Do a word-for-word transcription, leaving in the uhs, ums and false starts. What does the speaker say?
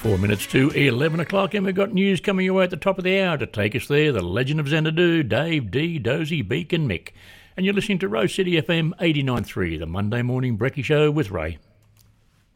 Four minutes to eleven o'clock, and we've got news coming your way at the top of the hour to take us there. The Legend of Xanadu, Dave, Dee, Dozy, Beak and Mick. And you're listening to Rose City F M eighty-nine point three, the Monday morning brekkie show with Ray.